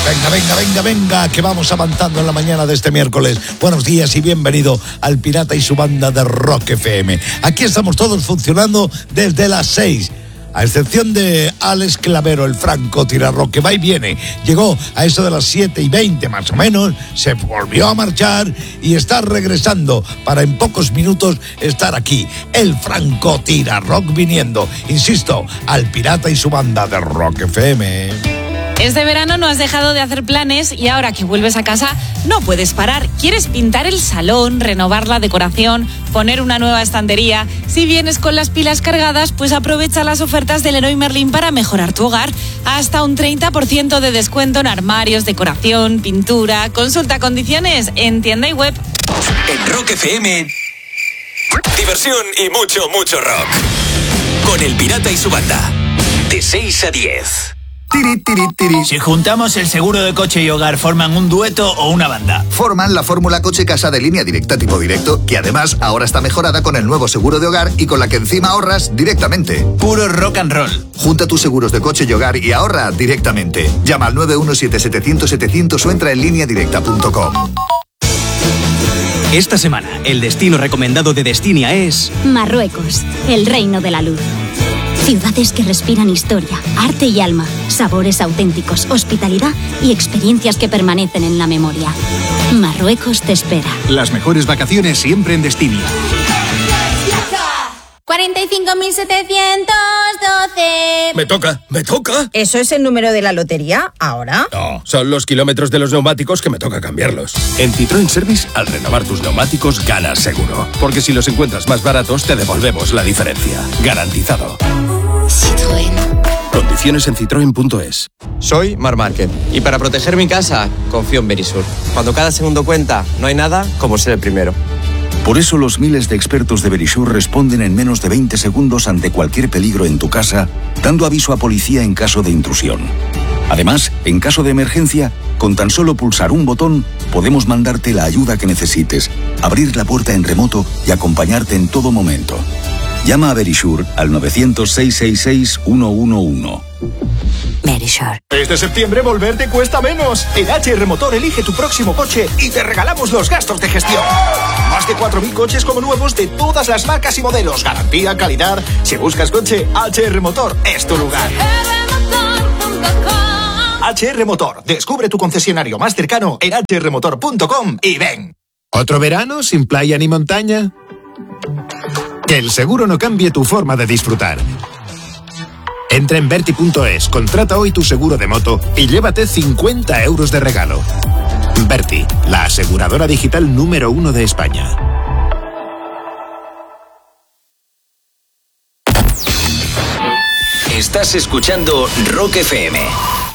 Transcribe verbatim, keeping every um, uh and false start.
Venga, venga, venga, venga, que vamos avanzando en la mañana de este miércoles. Buenos días y bienvenido al Pirata y su banda de Rock F M. Aquí estamos todos funcionando desde las seis. A excepción de Alex Clavero, el francotirador, que va y viene. Llegó a eso de las siete y veinte más o menos, se volvió a marchar y está regresando para en pocos minutos estar aquí. El francotirador viniendo, insisto, al Pirata y su banda de Rock F M. Este verano no has dejado de hacer planes y ahora que vuelves a casa no puedes parar. ¿Quieres pintar el salón, renovar la decoración, poner una nueva estantería? Si vienes con las pilas cargadas, pues aprovecha las ofertas del Leroy Merlin para mejorar tu hogar. Hasta un treinta por ciento de descuento en armarios, decoración, pintura. Consulta condiciones en tienda y web. En Rock F M, diversión y mucho, mucho rock. Con el Pirata y su banda. De seis a diez. Tiri, tiri, tiri. Si juntamos el seguro de coche y hogar, ¿forman un dueto o una banda? Forman la fórmula coche-casa de Línea Directa tipo directo, que además ahora está mejorada con el nuevo seguro de hogar y con la que encima ahorras directamente. Puro rock and roll. Junta tus seguros de coche y hogar y ahorra directamente. Llama al nueve uno siete siete cero cero siete cero cero o entra en línea directa punto com. Esta semana, el destino recomendado de Destinia es... Marruecos, el reino de la luz. Ciudades que respiran historia, arte y alma, sabores auténticos, hospitalidad y experiencias que permanecen en la memoria. Marruecos te espera. Las mejores vacaciones siempre en Destinia. cuarenta y cinco mil setecientos doce. Me toca, me toca. ¿Eso es el número de la lotería ahora? No, son los kilómetros de los neumáticos que me toca cambiarlos. En Citroën Service, al renovar tus neumáticos, ganas seguro. Porque si los encuentras más baratos, te devolvemos la diferencia. Garantizado. Citroën. Condiciones en citroen punto es. Soy Mar Márquez y para proteger mi casa confío en Verisur. Cuando cada segundo cuenta, no hay nada como ser el primero. Por eso los miles de expertos de Verisur responden en menos de veinte segundos ante cualquier peligro en tu casa, dando aviso a policía en caso de intrusión. Además, en caso de emergencia, con tan solo pulsar un botón, podemos mandarte la ayuda que necesites, abrir la puerta en remoto y acompañarte en todo momento. Llama a Verisur al nueve cero cero, seis seis seis, uno uno uno. Verisur. Este septiembre volver te cuesta menos. En H R Motor elige tu próximo coche y te regalamos los gastos de gestión. Más de cuatro mil coches como nuevos de todas las marcas y modelos. Garantía, calidad. Si buscas coche, H R Motor es tu lugar. H R Motor. Descubre tu concesionario más cercano en hache erre motor punto com y ven. ¿Otro verano sin playa ni montaña? Que el seguro no cambie tu forma de disfrutar. Entra en Verti punto es, contrata hoy tu seguro de moto y llévate cincuenta euros de regalo. Verti, la aseguradora digital número uno de España. Estás escuchando Rock F M.